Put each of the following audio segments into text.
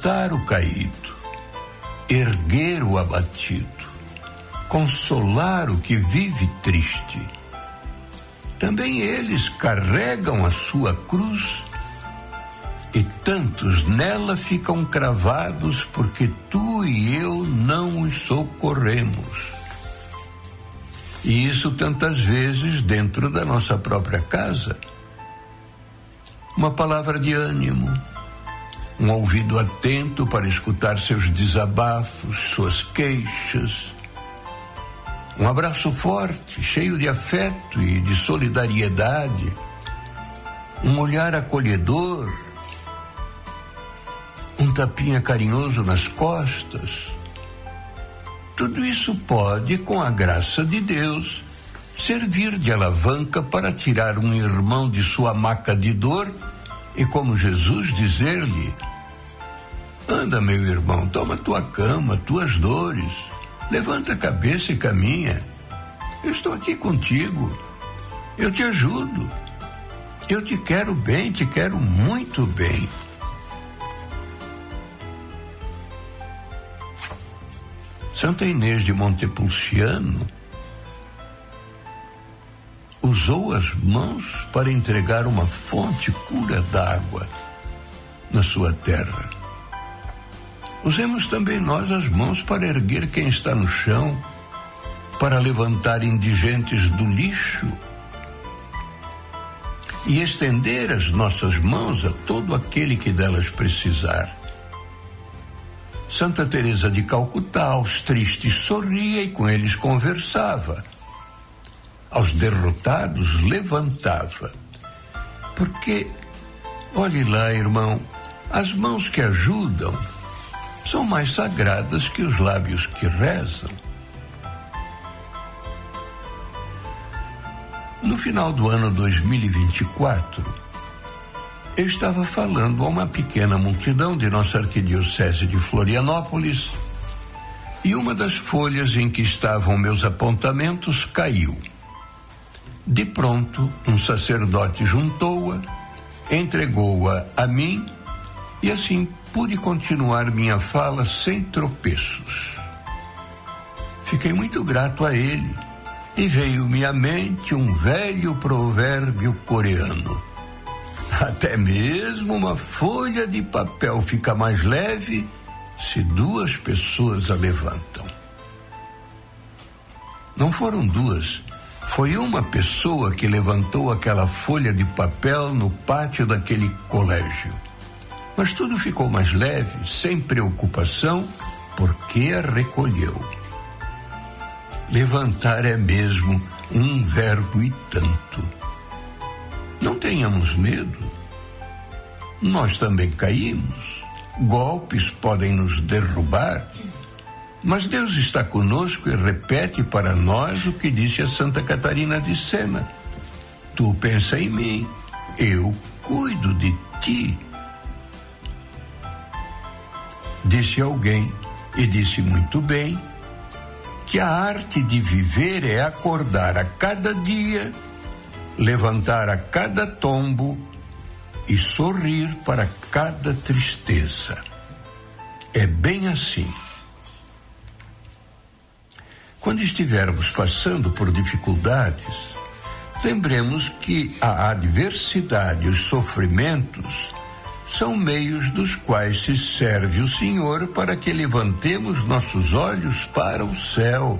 levantar o caído, erguer o abatido, consolar o que vive triste. Também eles carregam a sua cruz e tantos nela ficam cravados porque tu e eu não os socorremos. E isso tantas vezes dentro da nossa própria casa. Uma palavra de ânimo, um ouvido atento para escutar seus desabafos, suas queixas, um abraço forte, cheio de afeto e de solidariedade, um olhar acolhedor, um tapinha carinhoso nas costas. Tudo isso pode, com a graça de Deus, servir de alavanca para tirar um irmão de sua maca de dor e, como Jesus, dizer-lhe: anda, meu irmão, toma tua cama, tuas dores, levanta a cabeça e caminha. Eu estou aqui contigo, eu te ajudo, eu te quero bem, te quero muito bem. Santa Inês de Montepulciano usou as mãos para entregar uma fonte pura d'água na sua terra. Usemos também nós as mãos para erguer quem está no chão, para levantar indigentes do lixo e estender as nossas mãos a todo aquele que delas precisar. Santa Teresa de Calcutá, aos tristes sorria e com eles conversava. Aos derrotados levantava. Porque, olhe lá, irmão, as mãos que ajudam são mais sagradas que os lábios que rezam. No final do ano 2024, eu estava falando a uma pequena multidão de nossa arquidiocese de Florianópolis e uma das folhas em que estavam meus apontamentos caiu. De pronto, um sacerdote juntou-a, entregou-a a mim e assim pude continuar minha fala sem tropeços. Fiquei muito grato a ele e veio-me à mente um velho provérbio coreano: até mesmo uma folha de papel fica mais leve se duas pessoas a levantam. Não foram duas, foi uma pessoa que levantou aquela folha de papel no pátio daquele colégio. Mas tudo ficou mais leve, sem preocupação, porque a recolheu. Levantar é mesmo um verbo e tanto. Não tenhamos medo. Nós também caímos. Golpes podem nos derrubar. Mas Deus está conosco e repete para nós o que disse a Santa Catarina de Sena: tu pensa em mim, eu cuido de ti. Disse alguém, e disse muito bem, que a arte de viver é acordar a cada dia, levantar a cada tombo e sorrir para cada tristeza. É bem assim. Quando estivermos passando por dificuldades, lembremos que a adversidade e os sofrimentos são meios dos quais se serve o Senhor para que levantemos nossos olhos para o céu.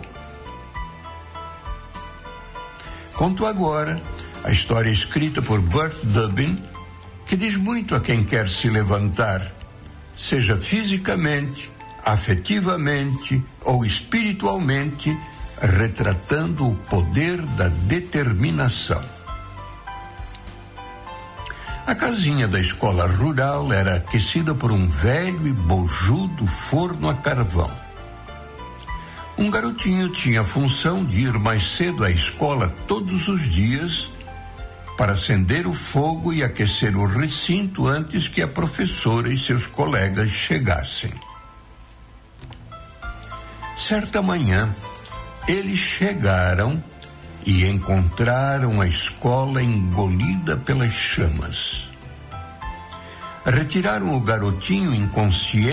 Conto agora a história escrita por Bert Dubin, que diz muito a quem quer se levantar, seja fisicamente, afetivamente ou espiritualmente, retratando o poder da determinação. A casinha da escola rural era aquecida por um velho e bojudo forno a carvão. Um garotinho tinha a função de ir mais cedo à escola todos os dias para acender o fogo e aquecer o recinto antes que a professora e seus colegas chegassem. Certa manhã, eles chegaram e encontraram a escola engolida pelas chamas. Retiraram o garotinho inconsciente